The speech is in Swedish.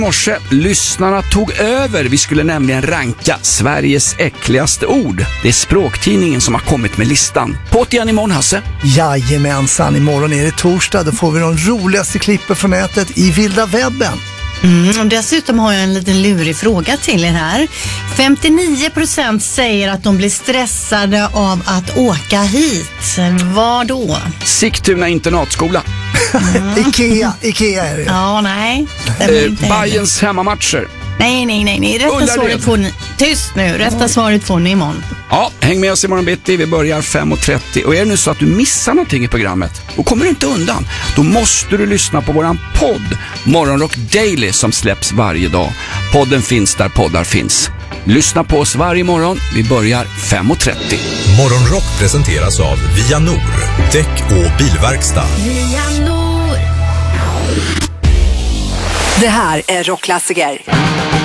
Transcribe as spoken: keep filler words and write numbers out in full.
Morse, lyssnarna tog över. Vi skulle nämligen ranka Sveriges äckligaste ord. Det är Språktidningen som har kommit med listan. På igen imorgon, Hasse. Jajamensan, imorgon är det torsdag. Då får vi de roligaste klippen från nätet i vilda webben. Mm, och dessutom har jag en liten lurig fråga till er här. femtionio procent säger att de blir stressade av att åka hit. Vad då? Sigtuna internatskola. Mm. Ikea, Ikea är det. Ja, nej. Eh, Bajens hemmamatcher. Nej, nej, nej, nej. Rätta Ullared. svaret får ni. Tyst nu. Rätta svaret får ni imorgon. Ja, häng med oss imorgon bitti. Vi börjar fem och trettio. Och är det nu så att du missar någonting i programmet och kommer inte undan, då måste du lyssna på våran podd Morgonrock Daily som släpps varje dag. Podden finns där poddar finns. Lyssna på oss varje morgon. Vi börjar fem och trettio. Morgonrock presenteras av Vianor, däck och bilverkstad. Vianor. Det här är Rockklassiker.